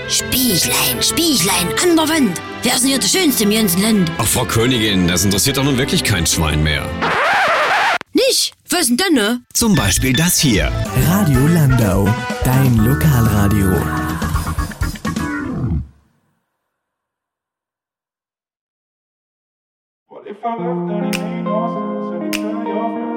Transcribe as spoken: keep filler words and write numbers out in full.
Spieglein, Spieglein an der Wand. Wer ist denn hier der Schönste im ganzen Land? Ach, Frau Königin, das interessiert doch nun wirklich kein Schwein mehr. Nicht? Was denn denn, ne? Zum Beispiel das hier. Radio Landau, dein Lokalradio. Well, if I left, then it ain't no sense. And it's your